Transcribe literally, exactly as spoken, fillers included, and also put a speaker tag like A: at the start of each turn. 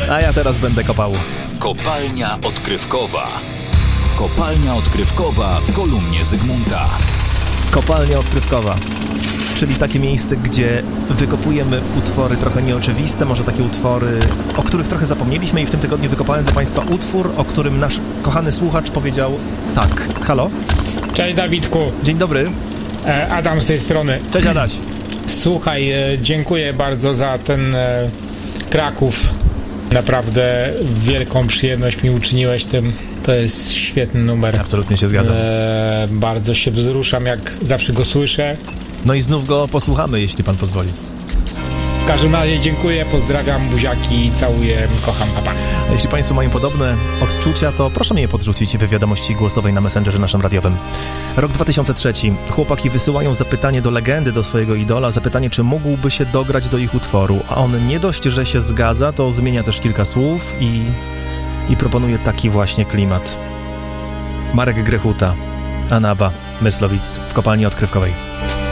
A: A ja teraz będę kopał.
B: Kopalnia odkrywkowa. Kopalnia odkrywkowa w kolumnie Zygmunta.
A: Kopalnia odkrywkowa, czyli takie miejsce, gdzie wykopujemy utwory trochę nieoczywiste, może takie utwory, o których trochę zapomnieliśmy, i w tym tygodniu wykopałem dla Państwa utwór, o którym nasz kochany słuchacz powiedział tak. Halo?
C: Cześć Dawidku.
A: Dzień dobry.
C: Adam z tej strony.
A: Cześć Adaś.
C: Słuchaj, dziękuję bardzo za ten Kraków. Naprawdę wielką przyjemność mi uczyniłeś tym. To jest świetny numer.
A: Absolutnie się zgadzam.
C: E, bardzo się wzruszam, jak zawsze go słyszę.
A: No i znów go posłuchamy, jeśli pan pozwoli.
C: W każdym razie dziękuję, pozdrawiam, buziaki, całuję, kocham, papa.
A: A jeśli Państwo mają podobne odczucia, to proszę mnie je podrzucić w wiadomości głosowej na Messengerze naszym radiowym. Rok dwa tysiące trzeci. Chłopaki wysyłają zapytanie do legendy, do swojego idola, zapytanie, czy mógłby się dograć do ich utworu. A on nie dość, że się zgadza, to zmienia też kilka słów i, i proponuje taki właśnie klimat. Marek Grechuta, Anaba, Myslowic w kopalni odkrywkowej.